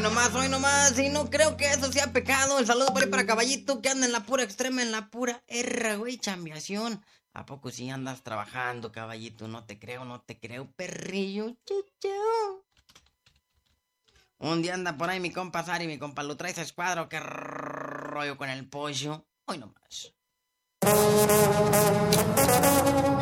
hoy nomás, y no creo que eso sea pecado. El saludo por ahí para Caballito, que anda en la pura extrema, en la pura erra, güey, chambeación. ¿A poco sí andas trabajando, Caballito? No te creo, perrillo, chicho. Un día anda por ahí mi compa Sari, mi compa lo trae ese escuadro, qué rollo con el pollo. Hoy nomás.